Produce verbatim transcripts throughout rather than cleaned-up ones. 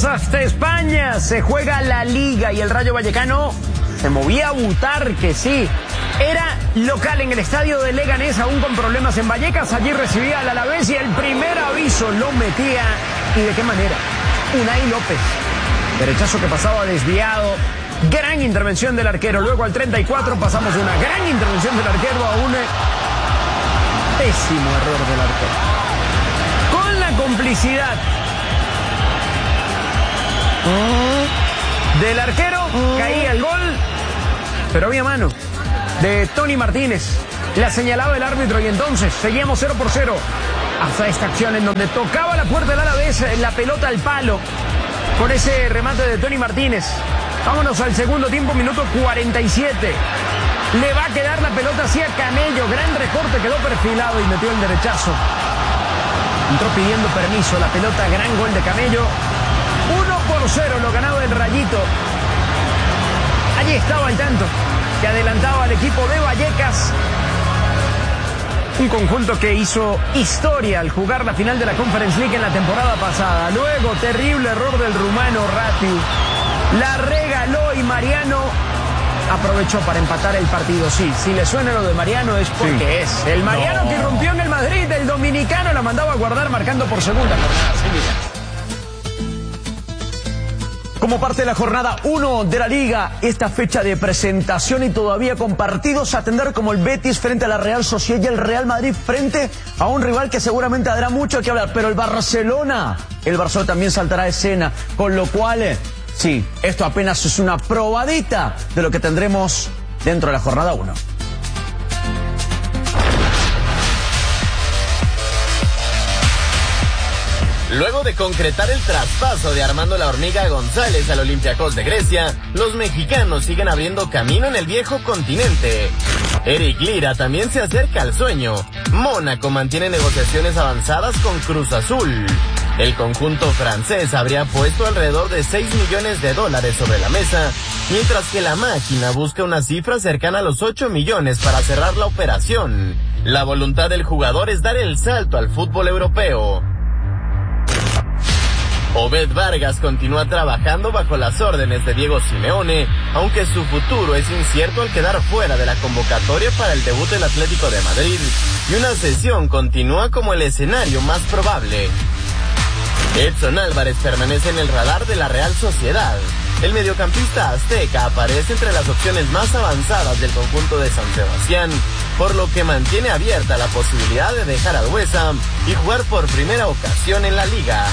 Vamos hasta España, se juega la Liga y el Rayo Vallecano se movía a Butarque, sí. Era local en el estadio de Leganés, aún con problemas en Vallecas. Allí recibía al Alavés y el primer aviso lo metía. ¿Y de qué manera? Unai López. Derechazo que pasaba desviado. Gran intervención del arquero. Luego al treinta y cuatro pasamos de una gran intervención del arquero a un pésimo error del arquero. Con la complicidad del arquero, caía el gol, pero había mano de Tony Martínez. La señalaba el árbitro y entonces seguíamos cero por cero hasta esta acción en donde tocaba la puerta del Alavés, la pelota al palo con ese remate de Tony Martínez. Vámonos al segundo tiempo, minuto cuarenta y siete. Le va a quedar la pelota hacia Camello, gran recorte, quedó perfilado y metió el derechazo. Entró pidiendo permiso, la pelota, gran gol de Camello. uno por cero lo ganaba el Rayito. Allí estaba el tanto que adelantaba al equipo de Vallecas. Un conjunto que hizo historia al jugar la final de la Conference League en la temporada pasada. Luego, terrible error del rumano Ratiu. La regaló y Mariano aprovechó para empatar el partido. Sí, si le suena lo de Mariano es porque sí. Es el Mariano no. Que rompió en el Madrid. El dominicano la mandaba a guardar marcando por segunda jornada. Sí, mira. Como parte de la jornada uno de la Liga, esta fecha de presentación y todavía con partidos a atender como el Betis frente a la Real Sociedad y el Real Madrid frente a un rival que seguramente habrá mucho que hablar, pero el Barcelona, el Barcelona también saltará a escena, con lo cual, sí, esto apenas es una probadita de lo que tendremos dentro de la jornada uno. Luego de concretar el traspaso de Armando La Hormiga González al Olympiacos de Grecia, los mexicanos siguen abriendo camino en el viejo continente. Eric Lira también se acerca al sueño. Mónaco mantiene negociaciones avanzadas con Cruz Azul. El conjunto francés habría puesto alrededor de seis millones de dólares sobre la mesa, mientras que la máquina busca una cifra cercana a los ocho millones para cerrar la operación. La voluntad del jugador es dar el salto al fútbol europeo. Obed Vargas continúa trabajando bajo las órdenes de Diego Simeone, aunque su futuro es incierto al quedar fuera de la convocatoria para el debut del Atlético de Madrid, y una cesión continúa como el escenario más probable. Edson Álvarez permanece en el radar de la Real Sociedad. El mediocampista azteca aparece entre las opciones más avanzadas del conjunto de San Sebastián, por lo que mantiene abierta la posibilidad de dejar al West Ham y jugar por primera ocasión en la liga.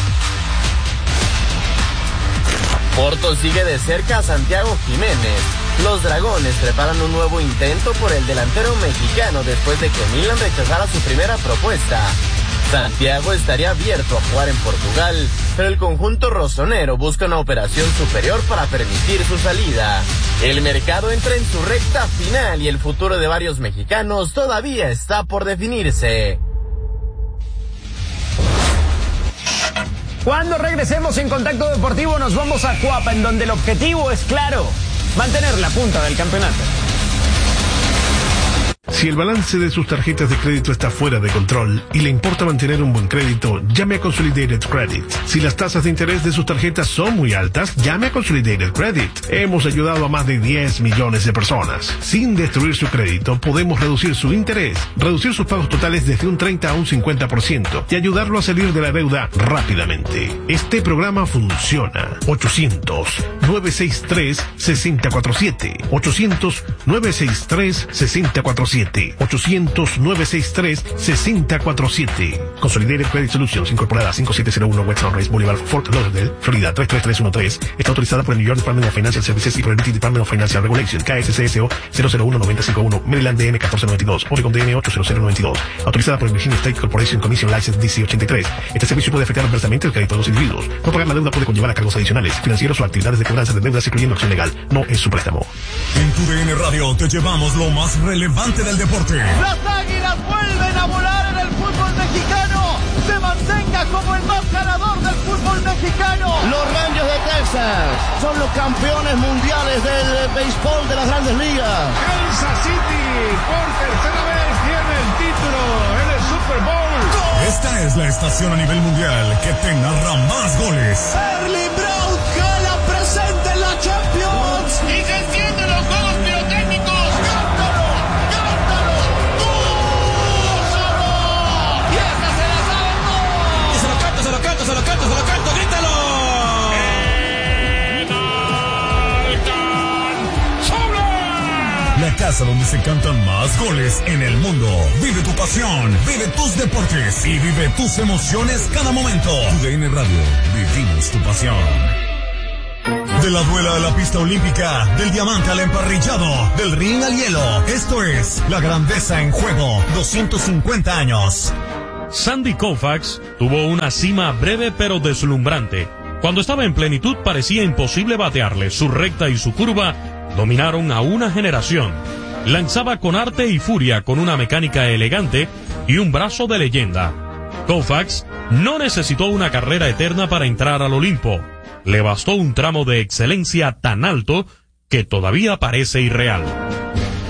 Porto sigue de cerca a Santiago Jiménez. Los dragones preparan un nuevo intento por el delantero mexicano después de que Milan rechazara su primera propuesta. Santiago estaría abierto a jugar en Portugal, pero el conjunto rosonero busca una operación superior para permitir su salida. El mercado entra en su recta final y el futuro de varios mexicanos todavía está por definirse. Cuando regresemos en Contacto Deportivo nos vamos a Coapa, en donde el objetivo es claro, mantener la punta del campeonato. Si el balance de sus tarjetas de crédito está fuera de control y le importa mantener un buen crédito, llame a Consolidated Credit. Si las tasas de interés de sus tarjetas son muy altas, llame a Consolidated Credit. Hemos ayudado a más de diez millones de personas. Sin destruir su crédito, podemos reducir su interés, reducir sus pagos totales desde un treinta a un cincuenta por ciento y ayudarlo a salir de la deuda rápidamente. Este programa funciona. ochocientos, nueve seis tres, seis cero cuatro siete. ochocientos, nueve seis tres, seis cero cuatro siete. ochocientos, nueve seis tres, seis cero cuatro siete. Consolidated Credit Solutions, incorporada cinco siete cero uno West Sunrise Boulevard, Fort Lauderdale, Florida tres tres tres uno tres. Está autorizada por el New York Department of Financial Services y por el British Department of Financial Regulation, K S C S O cero cero uno nueve cinco uno, Maryland D M catorce noventa y dos, Oregon D M ocho cero cero noventa y dos. Autorizada por el Virginia State Corporation Commission License D C ochenta y tres. Este servicio puede afectar adversamente el crédito de los individuos. No pagar la deuda puede conllevar a cargos adicionales, financieros o actividades de cobranza de deudas, incluyendo acción legal. No es su préstamo. En tu D N Radio te llevamos lo más relevante del deporte. Las Águilas vuelven a volar en el fútbol mexicano. Se mantenga como el más ganador del fútbol mexicano. Los Rangers de Texas son los campeones mundiales del béisbol de las Grandes Ligas. Kansas City por tercera vez tiene el título en el Super Bowl. Esta es la estación a nivel mundial que te narra más goles. Erling Braut casa donde se cantan más goles en el mundo. Vive tu pasión, vive tus deportes y vive tus emociones cada momento. U D N Radio, vivimos tu pasión. De la duela a la pista olímpica, del diamante al emparrillado, del ring al hielo. Esto es La Grandeza en Juego, doscientos cincuenta años. Sandy Koufax tuvo una cima breve pero deslumbrante. Cuando estaba en plenitud parecía imposible batearle. Su recta y su curva dominaron a una generación. Lanzaba con arte y furia, con una mecánica elegante y un brazo de leyenda. Koufax no necesitó una carrera eterna para entrar al Olimpo. Le bastó un tramo de excelencia tan alto que todavía parece irreal.